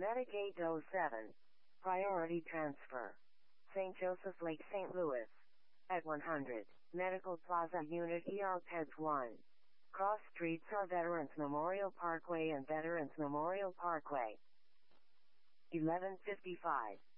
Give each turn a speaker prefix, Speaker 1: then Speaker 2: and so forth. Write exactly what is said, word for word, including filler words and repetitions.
Speaker 1: Medic eight oh seven. Priority transfer. Saint Joseph Lake, Saint Louis. At one hundred. Medical Plaza Unit E R P E D S one. Cross streets are Veterans Memorial Parkway and Veterans Memorial Parkway. eleven fifty-five.